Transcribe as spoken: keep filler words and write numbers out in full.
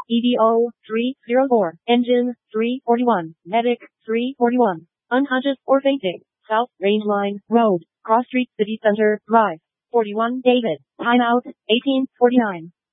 E D O, three zero four. Engine, three forty-one. Medic, three forty-one. Unconscious or fainting. South Range Line, Road, Cross Street City Center, Drive. forty-one David. Timeout, eighteen forty-nine.